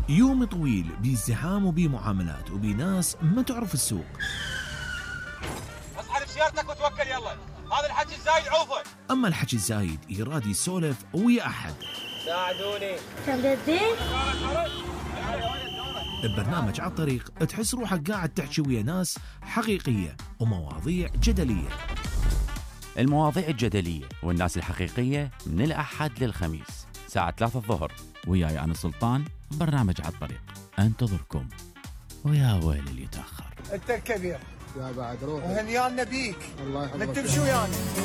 يوم طويل بازدحام وبمعاملات وبناس ما تعرف السوق. اصحى بسيارتك وتوكل يلا، هذا الحكي الزايد عوفه. اما الحكي الزايد يراد يسولف ويا احد. ساعدوني. كم جدين؟ ببرنامج على الطريق تحس روحك قاعد تحكي ويا ناس حقيقية ومواضيع جدلية. المواضيع الجدلية والناس الحقيقية من الأحد للخميس ساعة 3 الظهر، وياي أنا سلطان. برنامج على الطريق انتظركم، ويا ويل اللي يتأخر. انت الكبير يا بعد روح وهنيان بيك. الله يحفظك. بدك تمشي ويانا.